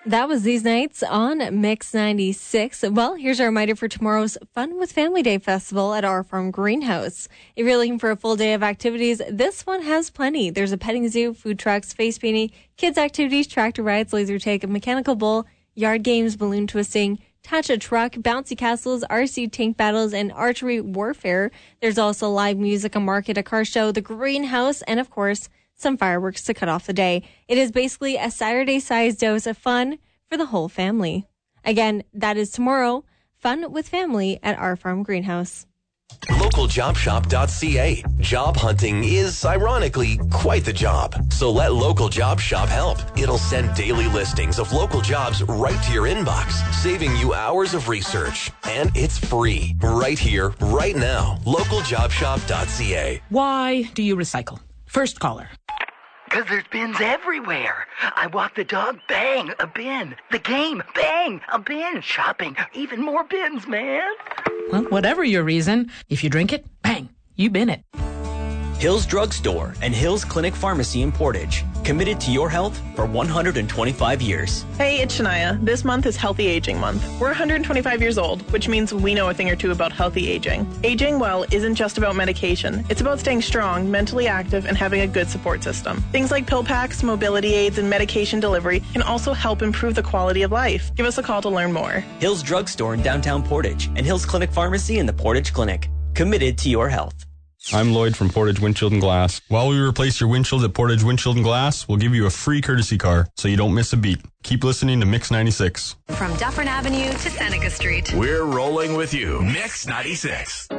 That was These Nights on Mix 96. Well, here's a reminder for tomorrow's Fun with Family Day Festival at our farm greenhouse. If you're looking for a full day of activities, this one has plenty. There's a petting zoo, food trucks, face painting, kids activities, tractor rides, laser tag, mechanical bull, yard games, balloon twisting, touch a truck, bouncy castles, RC tank battles, and archery warfare. There's also live music, a market, a car show, the greenhouse, and of course, some fireworks to cut off the day. It is basically a Saturday-sized dose of fun for the whole family. Again, that is tomorrow, Fun with Family at our farm greenhouse. LocalJobShop.ca. Job hunting is, ironically, quite the job. So let Local Job Shop help. It'll send daily listings of local jobs right to your inbox, saving you hours of research. And it's free, right here, right now. LocalJobShop.ca. Why do you recycle? First caller. Because there's bins everywhere. I walk the dog, bang, a bin. The game, bang, a bin. Shopping, even more bins, man. Well, whatever your reason, if you drink it, bang, you bin it. Hills Drug Store and Hills Clinic Pharmacy in Portage. Committed to your health for 125 years. Hey, it's Shania. This month is Healthy Aging Month. We're 125 years old, which means we know a thing or two about healthy aging. Aging well isn't just about medication. It's about staying strong, mentally active, and having a good support system. Things like pill packs, mobility aids, and medication delivery can also help improve the quality of life. Give us a call to learn more. Hills Drug Store in downtown Portage and Hills Clinic Pharmacy in the Portage Clinic. Committed to your health. I'm Lloyd from Portage Windshield and Glass. While we replace your windshields at Portage Windshield and Glass, we'll give you a free courtesy car so you don't miss a beat. Keep listening to Mix 96. From Dufferin Avenue to Seneca Street. We're rolling with you. Mix 96.